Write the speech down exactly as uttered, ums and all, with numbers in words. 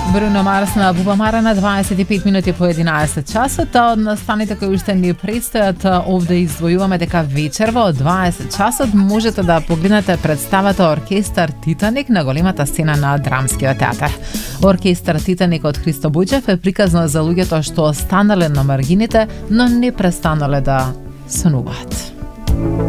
Bruno Mars на Бубамара на дваесет и пет минути по единаесет часот. Од настаните кои уште ни предстојат, овде издвојуваме дека вечерва од дваесет часот можете да погледнете представата Оркестар Титаник на големата сцена на Драмскиот театар. Оркестар Титаник од Христо Буџев е приказна за луѓето што останале на маргините, но не престанале да сонуваат.